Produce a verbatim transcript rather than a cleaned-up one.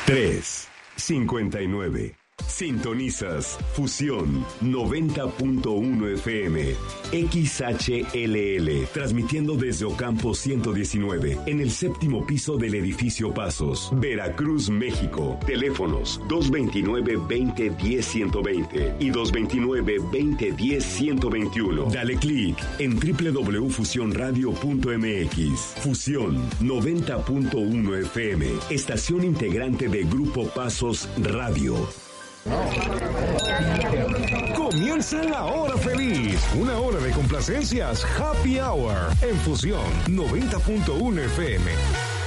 tres cincuenta y nueve. Sintonizas Fusión noventa punto uno F M, X H L L, transmitiendo desde Ocampo ciento diecinueve, en el séptimo piso del edificio Pasos, Veracruz, México. Teléfonos dos veintinueve, veinte, diez, ciento veinte y dos veintinueve, veinte, diez, ciento veintiuno. Dale clic en doble u doble u doble u punto fusión radio punto m x. Fusión noventa punto uno F M, estación integrante de Grupo Pasos Radio. Comienza la hora feliz, una hora de complacencias, Happy Hour, en Fusión noventa punto uno F M.